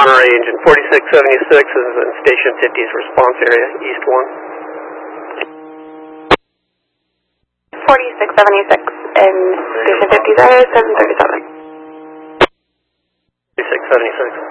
on range, and 4676 is in Station 50's response area, East 1. 4676 in Station 50's area, 737. 4676.